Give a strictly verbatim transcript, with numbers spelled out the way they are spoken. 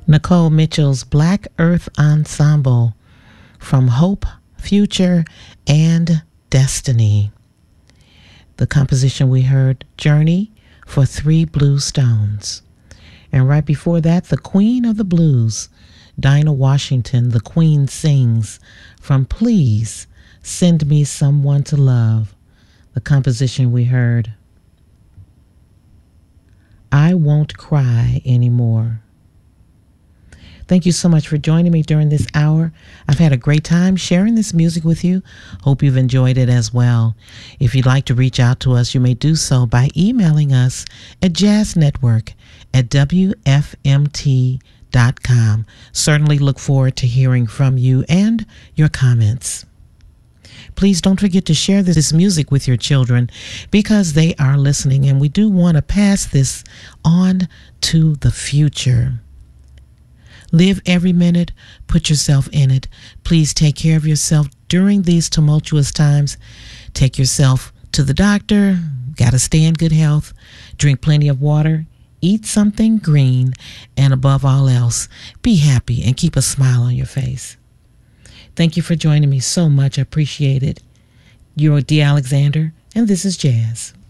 Nicole Mitchell's Black Earth Ensemble from Hope, Future, and Destiny. The composition we heard, Journey for Three Blue Stones. And right before that, the Queen of the Blues, Dinah Washington, the Queen Sings, from Please Send Me Someone to Love. The composition we heard, I Won't Cry Anymore. Thank you so much for joining me during this hour. I've had a great time sharing this music with you. Hope you've enjoyed it as well. If you'd like to reach out to us, you may do so by emailing us at jazznetwork at w f m t dot com. Certainly look forward to hearing from you and your comments. Please don't forget to share this music with your children because they are listening, and we do want to pass this on to the future. Live every minute, put yourself in it. Please take care of yourself during these tumultuous times. Take yourself to the doctor, got to stay in good health, drink plenty of water, eat something green, and above all else, be happy and keep a smile on your face. Thank you for joining me so much. I appreciate it. You're Dee Alexander, and this is Jazz.